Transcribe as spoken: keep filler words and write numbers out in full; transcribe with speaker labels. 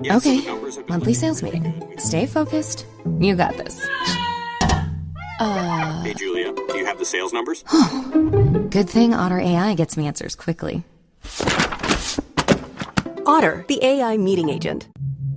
Speaker 1: Yeah, so
Speaker 2: Okay,
Speaker 1: the numbers have been
Speaker 2: monthly
Speaker 1: looking
Speaker 2: sales
Speaker 1: pretty
Speaker 2: meeting.
Speaker 1: good.
Speaker 2: Stay focused. You got this. Uh,
Speaker 1: Hey, Julia, do you have the sales numbers?
Speaker 2: good thing Otter A I gets me answers quickly.
Speaker 3: Otter, the A I meeting agent.